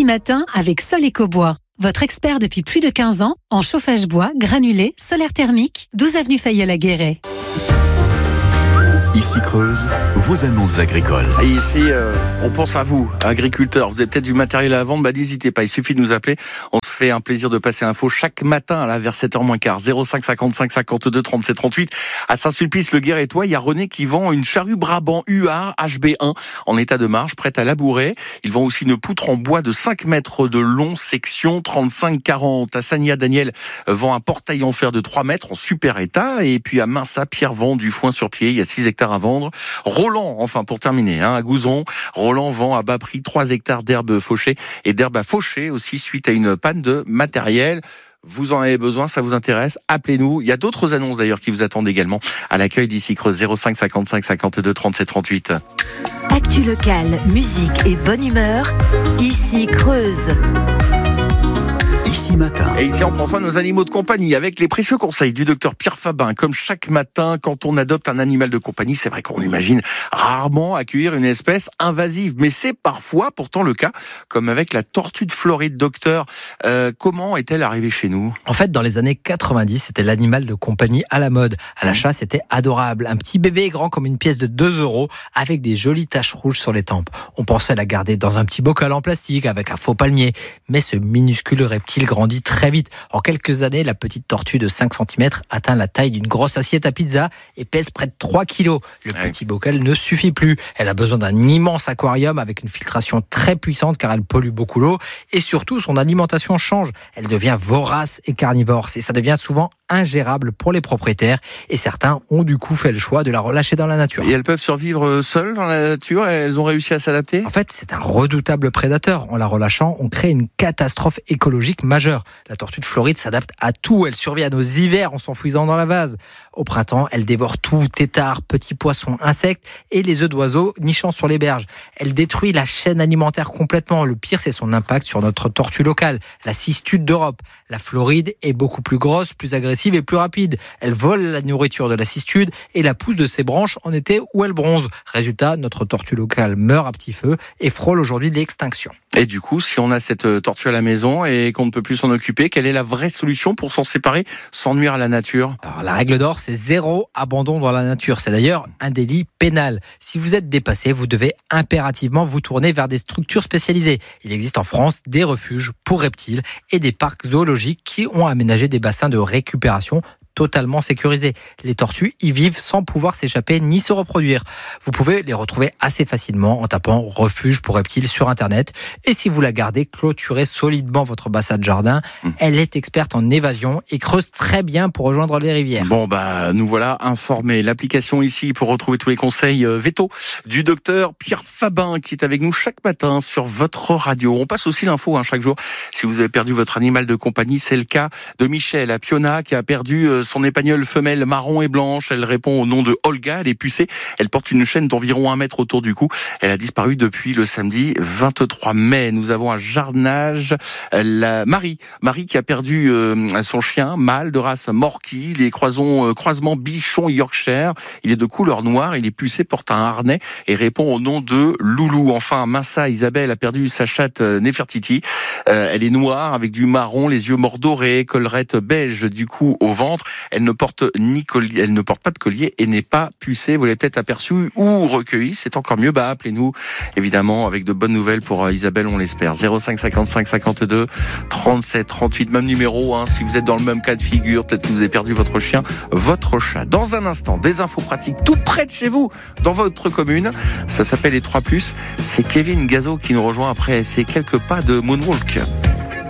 Matin avec Sol Ecobois. Votre expert depuis plus de 15 ans en chauffage bois, granulé, solaire thermique, 12 avenue Fayolle à Guéret. Ici Creuse, vos annonces agricoles. Et ici, on pense à vous, agriculteurs. Vous avez peut-être du matériel à vendre, n'hésitez pas, il suffit de nous appeler. On se fait un plaisir de passer info chaque matin là, vers 7h moins quart. 05 55 52 37 38. À Saint-Sulpice, le Guérétois, il y a René qui vend une charrue Brabant UR HB1 en état de marche, prête à labourer. Il vend aussi une poutre en bois de 5 mètres de long, section 35-40. À Sagna, Daniel vend un portail en fer de 3 mètres en super état. Et puis à Minsa, Pierre vend du foin sur pied. Il y a 6 hectares à vendre. Roland, enfin pour terminer, à Gouzon, Roland vend à bas prix 3 hectares d'herbes fauchées et d'herbes à faucher aussi suite à une panne de matériel. Vous en avez besoin, ça vous intéresse, appelez-nous. Il y a d'autres annonces d'ailleurs qui vous attendent également à l'accueil d'Ici Creuse 05 55 52 37 38. Actu locale, musique et bonne humeur, Ici Creuse. Ici Matin. Et ici, on prend soin de nos animaux de compagnie avec les précieux conseils du docteur Pierre Fabin. Comme chaque matin, quand on adopte un animal de compagnie, c'est vrai qu'on imagine rarement accueillir une espèce invasive. Mais c'est parfois pourtant le cas, comme avec la tortue de Floride. Docteur, comment est-elle arrivée chez nous ? En fait, dans les années 90, c'était l'animal de compagnie à la mode. À l'achat, c'était adorable. Un petit bébé grand comme une pièce de 2 € avec des jolies taches rouges sur les tempes. On pensait la garder dans un petit bocal en plastique avec un faux palmier. Mais ce minuscule reptile grandit très vite. En quelques années, la petite tortue de 5 cm atteint la taille d'une grosse assiette à pizza et pèse près de 3 kg. Le petit bocal ne suffit plus. Elle a besoin d'un immense aquarium avec une filtration très puissante car elle pollue beaucoup l'eau. Et surtout, son alimentation change. Elle devient vorace et carnivore. Et ça devient souvent ingérable pour les propriétaires. Et certains ont du coup fait le choix de la relâcher dans la nature. Et elles peuvent survivre seules dans la nature ? Elles ont réussi à s'adapter ? En fait, c'est un redoutable prédateur. En la relâchant, on crée une catastrophe écologique majeure. La tortue de Floride s'adapte à tout. Elle survit à nos hivers en s'enfouissant dans la vase. Au printemps, elle dévore tout, têtards, petits poissons, insectes et les œufs d'oiseaux nichant sur les berges. Elle détruit la chaîne alimentaire complètement. Le pire, c'est son impact sur notre tortue locale, la cistude d'Europe. La Floride est beaucoup plus grosse, plus agressive et plus rapide. Elle vole la nourriture de la cistude et la pousse de ses branches en été où elle bronze. Résultat, notre tortue locale meurt à petit feu et frôle aujourd'hui l'extinction. Et du coup, si on a cette tortue à la maison et qu'on ne peut plus s'en occuper, quelle est la vraie solution pour s'en séparer sans nuire à la nature ? Alors, la règle d'or, c'est 0 abandon dans la nature. C'est d'ailleurs un délit pénal. Si vous êtes dépassé, vous devez impérativement vous tourner vers des structures spécialisées. Il existe en France des refuges pour reptiles et des parcs zoologiques qui ont aménagé des bassins de récupération totalement sécurisés. Les tortues y vivent sans pouvoir s'échapper ni se reproduire. Vous pouvez les retrouver assez facilement en tapant refuge pour reptiles sur Internet. Et si vous la gardez, clôturez solidement votre bassin de jardin. Elle est experte en évasion et creuse très bien pour rejoindre les rivières. Bon, nous voilà informés. L'application ici pour retrouver tous les conseils veto du docteur Pierre Fabin qui est avec nous chaque matin sur votre radio. On passe aussi l'info chaque jour. Si vous avez perdu votre animal de compagnie, c'est le cas de Michel à Piona qui a perdu son épagnole femelle marron et blanche. Elle répond au nom de Olga. Elle est pucée. Elle porte une chaîne d'environ 1 mètre autour du cou. Elle a disparu depuis le samedi 23 mai. Nous avons un jardinage. Marie qui a perdu son chien mâle de race Morky. Les croisements bichon Yorkshire. Il est de couleur noire. Il est pucé, porte un harnais et répond au nom de Loulou. Enfin, Minsa Isabelle a perdu sa chatte Nefertiti. Elle est noire avec du marron, les yeux mordorés, collerette beige du cou au ventre. Elle ne porte pas de collier et n'est pas pucée. Vous l'avez peut-être aperçu ou recueilli. C'est encore mieux. Appelez-nous évidemment avec de bonnes nouvelles pour Isabelle, on l'espère. 05 55 52 37 38, même numéro. Si vous êtes dans le même cas de figure, peut-être que vous avez perdu votre chien, votre chat. Dans un instant, des infos pratiques tout près de chez vous, dans votre commune. Ça s'appelle les 3+. C'est Kevin Gazo qui nous rejoint après ces quelques pas de Moonwalk.